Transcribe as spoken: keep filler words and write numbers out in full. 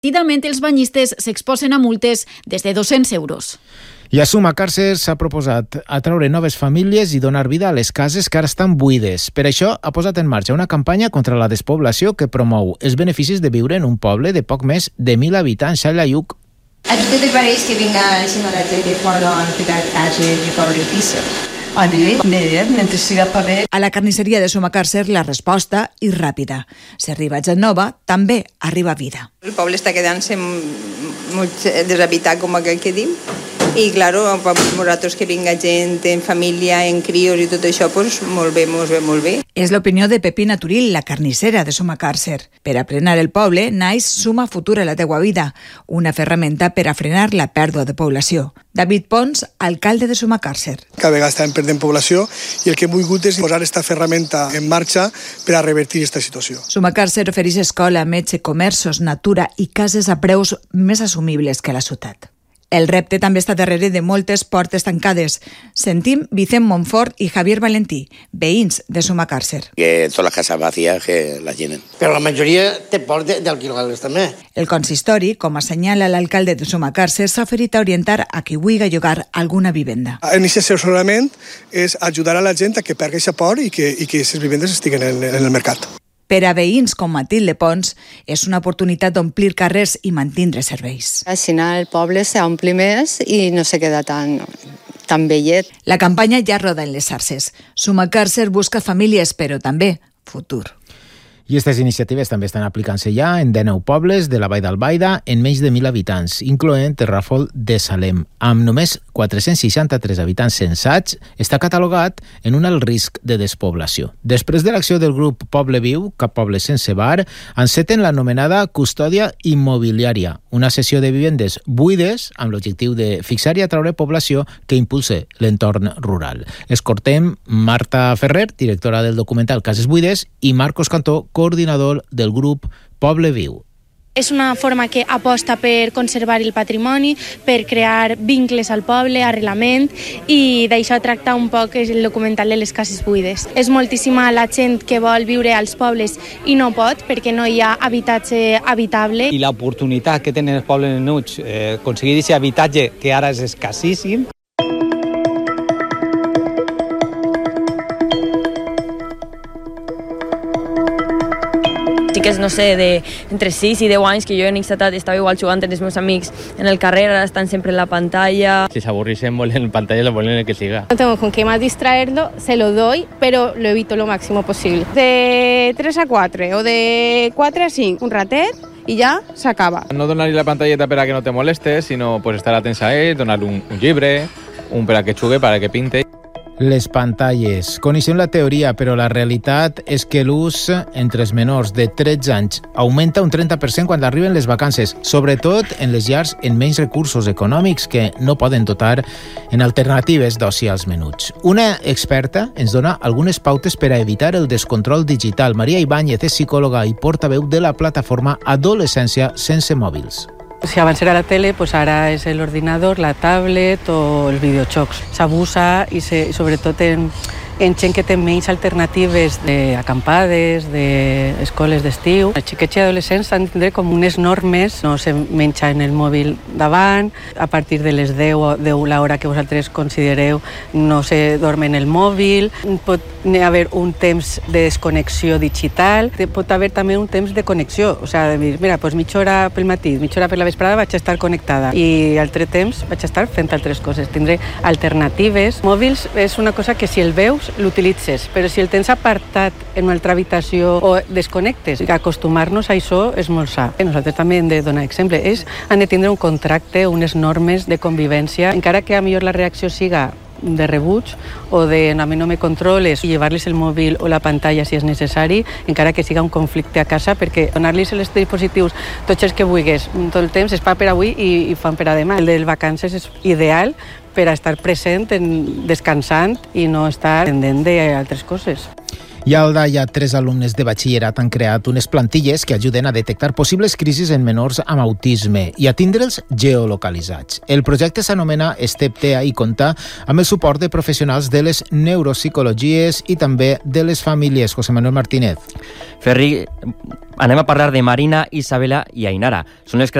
Repetidament els banyistes s'exposen a multes des de dos-cents euros. I a Sumacàrcer s'ha proposat atraure noves famílies i donar vida a les cases que ara estan buides. Per això ha posat en marxa una campanya contra la despoblació que promou els beneficis de viure en un poble de poc més de mil habitants. Xaila Lluc. A tu què te pareix que vinga la gent de fora a ficar casa i cobrar piso? A mi, mentre siga per bé. A la carnisseria de Sumacàrcer la resposta és ràpida. Si arriba gent nova, també arriba vida. El poble està quedant-se molt deshabitat, com aquell que diu. I, claro, per nosaltres que vinga gent en família, en crios i tot això, pues, molt bé, molt bé, molt bé. És l'opinió de Pepina Turil, la carnissera de Sumacàrcer. Per a frenar el poble, naix Suma Futura la teua vida, una ferramenta per a frenar la pèrdua de població. David Pons, alcalde de Sumacàrcer. Cada vegada estem perdent població i el que hem volgut és posar aquesta ferramenta en marxa per a revertir aquesta situació. Sumacàrcer ofereix escola, metge, comerços, natura i cases a preus més assumibles que a la ciutat. El repte també està darrere de moltes portes tancades. Sentim Vicent Montfort i Javier Valentí, veïns de Sumacàrcer. Que todas las casas vacías que las llenen. Però la majoria té por d'alquilar-les també. El consistori, com assenyala l'alcalde de Sumacàrcer, s'ha oferit a orientar a qui vulgui llogar alguna vivenda. En aquest assessorament és ajudar a la gent a que pergui aquesta por i que aquestes vivendes estiguen en, en el mercat. Per a veïns com Matilde Pons, és una oportunitat d'omplir carrers i mantindre serveis. Així el poble s'ompli més i no se queda tan, tan vellet. La campanya ja roda en les xarxes. Sumacàrcer busca famílies, però també futur. I aquestes iniciatives també estan aplicant-se ja en dinou pobles de la Vall d'Albaida en menys de mil habitants, incloent el Ràfol de Salem. Amb només quatre-cents seixanta-tres habitants censats, està catalogat en un alt risc de despoblació. Després de l'acció del grup Poble Viu, Cap Poble Sense Bar, enceten l'anomenada custòdia immobiliària, una sessió de vivendes buides amb l'objectiu de fixar i atraure població que impulse l'entorn rural. Escoltem Marta Ferrer, directora del documental Cases Buides, i Marcos Cantó, coordinador del grup Poble Viu. És una forma que aposta per conservar el patrimoni, per crear vincles al poble, arrelament, i d'això tracta un poc el documental de les cases buides. És moltíssima la gent que vol viure als pobles i no pot perquè no hi ha habitatge habitable. I l'oportunitat que tenen els pobles menuts eh, aconseguir aquest habitatge que ara és escassíssim. xiques, no sé, de entre sis i deu anys que jo en aquesta edat estava igual jugant amb els meus amics en el carrer, ara estan sempre en la pantalla. Si se aburrisen, vuelven en pantalla, lo ponen en el que siga. No tengo con qué más distraerlo, se lo doy, pero lo evito lo máximo posible. De tres a cuatro o de cuatro a cinco, un ratet, i ja s'acaba. No donar-li la pantalleta per a que no te molestes, sinó pues, estar atents a ell, donar-li un, un llibre, un per a que jugue, per a que pinte. Les pantalles. Coneixem la teoria, però la realitat és que l'ús entre els menors de tretze anys augmenta un trenta per cent quan arriben les vacances, sobretot en les llars amb menys recursos econòmics que no poden dotar en alternatives d'oci als menuts. Una experta ens dona algunes pautes per a evitar el descontrol digital. Maria Ibáñez és psicòloga i portaveu de la plataforma Adolescència sense mòbils. Si abans era la tele, pues ara és l'ordinador, la tablet o els videojocs. S'abusa i, se, i sobretot en, en gent que té menys alternatives d'acampades, d'escoles d'estiu. Els xiquets i adolescents han de tindre com unes normes, no se menja en el mòbil davant, a partir de les deu o deu l'hora que vosaltres considereu no se dorme en el mòbil, pot haver un temps de desconnexió digital, pot haver també un temps de connexió, o sigui, de dir, mira, doncs mitja hora pel matí, mitja hora per la vesprada vaig estar connectada i altre temps vaig estar fent altres coses, tindré alternatives. Mòbils és una cosa que si el veus l'utilitzes, però si el tens apartat en una altra habitació o desconnectes, acostumar-nos a això és molt sa. Nosaltres també hem de donar exemple, és, han de tindre un contracte, unes normes de convivència, encara que a millor la reacció siga de rebuig o de a mi no me controles i llevar-los el mòbil o la pantalla si és necessari, encara que siga un conflicte a casa, perquè donar-los els dispositius tots els que vulguis tot el temps és pa per avui i, i fan per a demà. El de les vacances és ideal per a estar present, en, descansant i no estar pendent d'altres coses. I a Aldaia, tres alumnes de batxillerat han creat unes plantilles que ajuden a detectar possibles crisis en menors amb autisme i a tindre'ls geolocalitzats. El projecte s'anomena STEPTEA i compta amb el suport de professionals de les neuropsicologies i també de les famílies. José Manuel Martínez. Ferri, anem a parlar de Marina, Isabela i Ainara. Són les